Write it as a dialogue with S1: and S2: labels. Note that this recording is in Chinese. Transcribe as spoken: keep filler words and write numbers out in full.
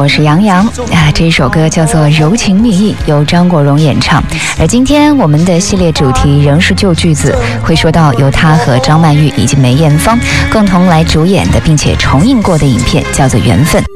S1: 我是杨洋啊。这首歌叫做《柔情蜜意》，由张国荣演唱。而今天我们的系列主题仍是旧句子，会说到由他和张曼玉以及梅艳芳共同来主演的并且重映过的影片，叫做《缘分》。